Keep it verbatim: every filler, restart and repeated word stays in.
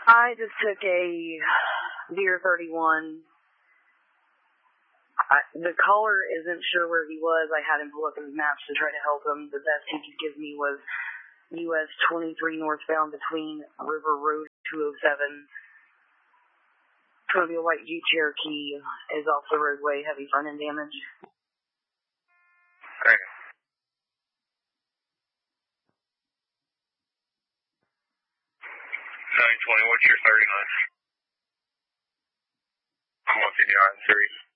I just took a Deer thirty-one. I, the caller isn't sure where he was. I had him pull up his maps to try to help him. The best he could give me was U S twenty-three northbound between River Road two oh seven. It's going to be a white Jeep Cherokee, is off the roadway, heavy front end damage. Great. nine twenty, what's your thirty-nine? I'm on fifty-nine three.